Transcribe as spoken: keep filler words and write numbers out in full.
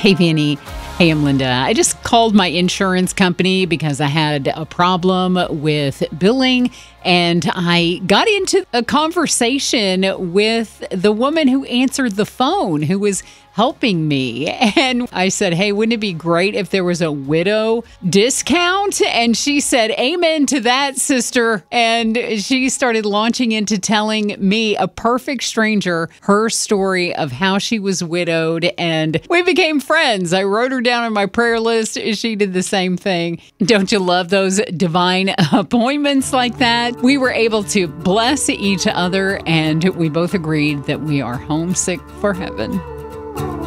Hey, Penny. Hey, I'm Linda. I just called my insurance company because I had a problem with billing, and I got into a conversation with the woman who answered the phone, who was helping me. And I said, hey, wouldn't it be great if there was a widow discount? And she said, amen to that, sister. And she started launching into telling me, a perfect stranger, her story of how she was widowed. And we became friends. I wrote her down on my prayer list. She did the same thing. Don't you love those divine appointments like that? We were able to bless each other, and we both agreed that we are homesick for heaven.